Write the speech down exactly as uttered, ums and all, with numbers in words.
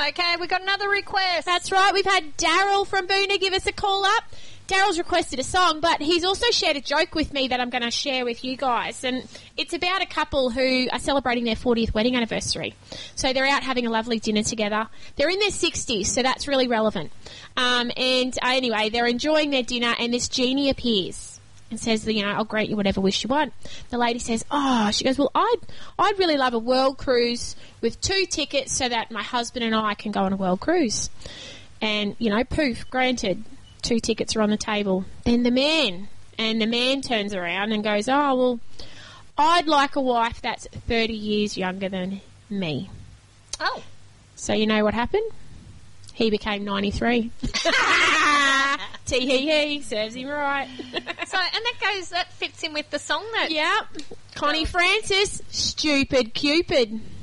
Okay, we got another request. That's right. We've had Daryl from Boona give us a call up. Daryl's requested a song, but he's also shared a joke with me that I'm going to share with you guys. And it's about a couple who are celebrating their fortieth wedding anniversary. So they're out having a lovely dinner together. They're in their sixties, so that's really relevant. Um, and uh, anyway, they're enjoying their dinner, and this genie appears and says, you know, I'll grant you whatever wish you want. The lady says, oh, she goes, well, I'd, I'd really love a world cruise with two tickets so that my husband and I can go on a world cruise. And, you know, poof, granted. Two tickets are on the table. Then the man, and the man turns around and goes, oh, well, I'd like a wife that's thirty years younger than me. Oh. So you know what happened? He became ninety-three. Tee-hee-hee, serves him right. So, and that goes, that fits in with the song that... Yeah. Connie Francis, Stupid Cupid.